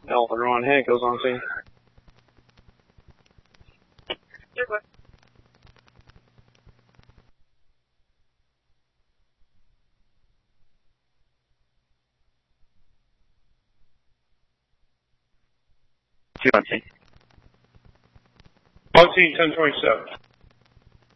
Delta Ron Hank goes on scene. Two on scene. On scene 1027.